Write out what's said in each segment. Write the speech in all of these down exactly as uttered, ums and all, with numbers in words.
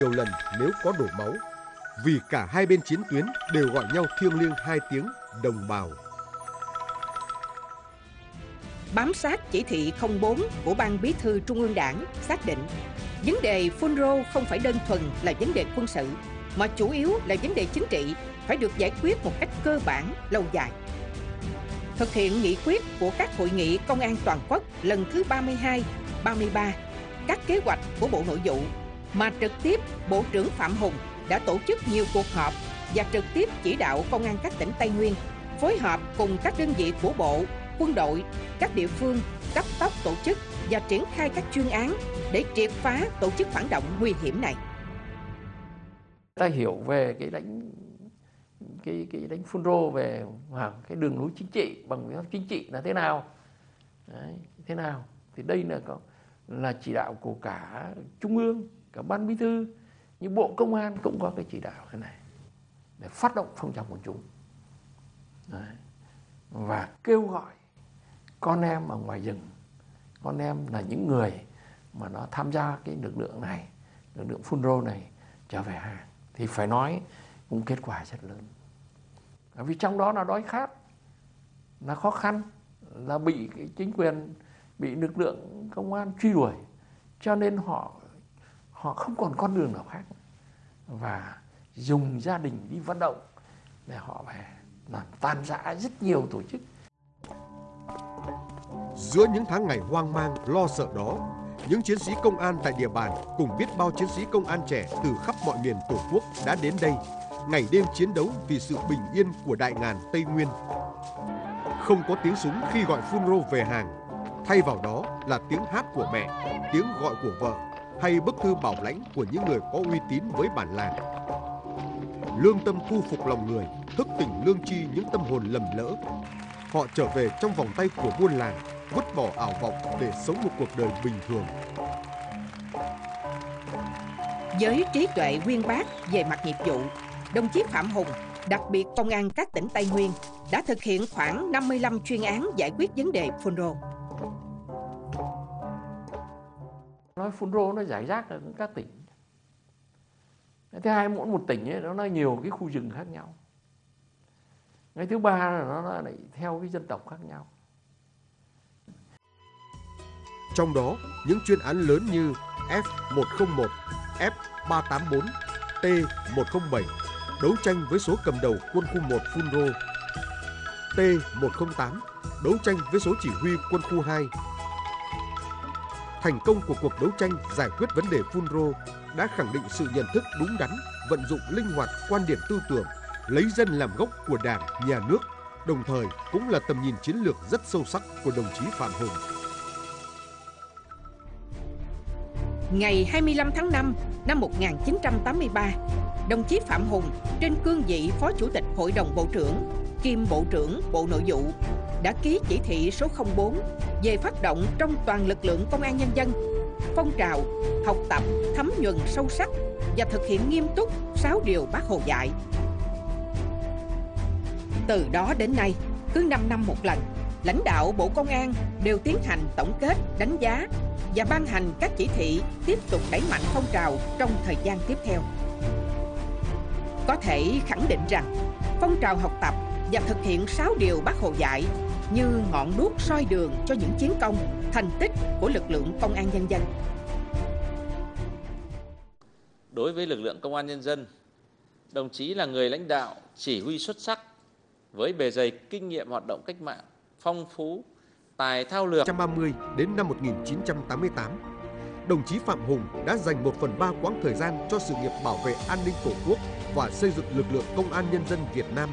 nhiều lần nếu có đổ máu, vì cả hai bên chiến tuyến đều gọi nhau thiêng liêng hai tiếng đồng bào. Bám sát chỉ thị không bốn của Ban Bí thư Trung ương Đảng xác định vấn đề phun rô không phải đơn thuần là vấn đề quân sự, mà chủ yếu là vấn đề chính trị, phải được giải quyết một cách cơ bản, lâu dài. Thực hiện nghị quyết của các hội nghị công an toàn quốc lần thứ ba mươi hai, ba mươi ba, các kế hoạch của Bộ Nội vụ, mà trực tiếp Bộ trưởng Phạm Hùng đã tổ chức nhiều cuộc họp và trực tiếp chỉ đạo công an các tỉnh Tây Nguyên phối hợp cùng các đơn vị của Bộ, quân đội, các địa phương cấp tốc tổ chức và triển khai các chuyên án để triệt phá tổ chức phản động nguy hiểm này. Ta hiểu về cái đánh cái cái đánh phun rô về cái đường lối chính trị bằng biện pháp chính trị là thế nào, đấy, thế nào thì đây là có là chỉ đạo của cả Trung ương, cả Ban Bí thư, nhưng Bộ Công an cũng có cái chỉ đạo thế này để phát động phong trào quần chúng. Đấy. Và kêu gọi con em ở ngoài rừng, con em là những người mà nó tham gia cái lực lượng này, lực lượng phun rô này trở về hàng, thì phải nói cũng kết quả rất lớn. Bởi vì trong đó là đói khát, là khó khăn, là bị cái chính quyền, bị lực lượng công an truy đuổi, cho nên họ họ không còn con đường nào khác, và dùng gia đình đi vận động để họ về làm tan rã rất nhiều tổ chức. Giữa những tháng ngày hoang mang, lo sợ đó, những chiến sĩ công an tại địa bàn cùng biết bao chiến sĩ công an trẻ từ khắp mọi miền Tổ quốc đã đến đây, ngày đêm chiến đấu vì sự bình yên của đại ngàn Tây Nguyên. Không có tiếng súng khi gọi phun rô về hàng, thay vào đó là tiếng hát của mẹ, tiếng gọi của vợ hay bức thư bảo lãnh của những người có uy tín với bản làng. Lương tâm thu phục lòng người, thức tỉnh lương tri những tâm hồn lầm lỡ. Họ trở về trong vòng tay của buôn làng, vứt bỏ ảo vọng để sống một cuộc đời bình thường. Với trí tuệ uyên bác về mặt nghiệp vụ, đồng chí Phạm Hùng, đặc biệt công an các tỉnh Tây Nguyên, đã thực hiện khoảng năm mươi lăm chuyên án giải quyết vấn đề phun rô. Nói phun rô nó giải rác ở các tỉnh. Thứ hai, mỗi một tỉnh ấy, nó nhiều cái khu rừng khác nhau. Cái thứ ba là nó lại theo cái dân tộc khác nhau. Trong đó, những chuyên án lớn như F một không một, F ba tám bốn, T một không bảy, đấu tranh với số cầm đầu quân khu một phun rô, T một không tám, đấu tranh với số chỉ huy quân khu hai. Thành công của cuộc đấu tranh giải quyết vấn đề phun rô đã khẳng định sự nhận thức đúng đắn, vận dụng linh hoạt quan điểm tư tưởng, lấy dân làm gốc của Đảng, Nhà nước, đồng thời cũng là tầm nhìn chiến lược rất sâu sắc của đồng chí Phạm Hùng. Ngày hai mươi lăm tháng năm năm một nghìn chín trăm tám mươi ba, đồng chí Phạm Hùng trên cương vị Phó Chủ tịch Hội đồng Bộ trưởng, kiêm Bộ trưởng Bộ Nội vụ đã ký chỉ thị số không bốn về phát động trong toàn lực lượng công an nhân dân phong trào học tập, thấm nhuần sâu sắc và thực hiện nghiêm túc sáu điều Bác Hồ dạy. Từ đó đến nay, cứ năm năm một lần, lãnh đạo Bộ Công an đều tiến hành tổng kết, đánh giá và ban hành các chỉ thị tiếp tục đẩy mạnh phong trào trong thời gian tiếp theo. Có thể khẳng định rằng, phong trào học tập và thực hiện sáu điều Bác Hồ dạy như ngọn đuốc soi đường cho những chiến công, thành tích của lực lượng công an nhân dân. Đối với lực lượng công an nhân dân, đồng chí là người lãnh đạo chỉ huy xuất sắc với bề dày kinh nghiệm hoạt động cách mạng, phong phú, tài thao lược. một trăm ba mươi đến năm một nghìn chín trăm tám mươi tám, đồng chí Phạm Hùng đã dành một phần ba quãng thời gian cho sự nghiệp bảo vệ an ninh Tổ quốc và xây dựng lực lượng công an nhân dân Việt Nam.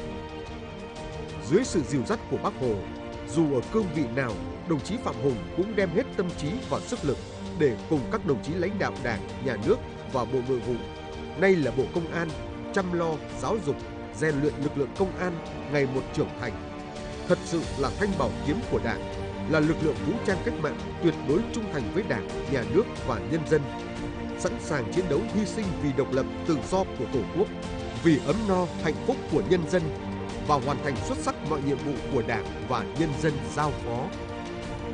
Dưới sự dìu dắt của Bác Hồ, dù ở cương vị nào, đồng chí Phạm Hùng cũng đem hết tâm trí và sức lực để cùng các đồng chí lãnh đạo Đảng, Nhà nước và Bộ Nội vụ, nay là Bộ Công an, chăm lo, giáo dục, rèn luyện lực lượng công an ngày một trưởng thành. Thật sự là thanh bảo kiếm của Đảng, là lực lượng vũ trang cách mạng tuyệt đối trung thành với Đảng, Nhà nước và nhân dân, sẵn sàng chiến đấu hy sinh vì độc lập tự do của Tổ quốc, vì ấm no hạnh phúc của nhân dân và hoàn thành xuất sắc mọi nhiệm vụ của Đảng và nhân dân giao phó.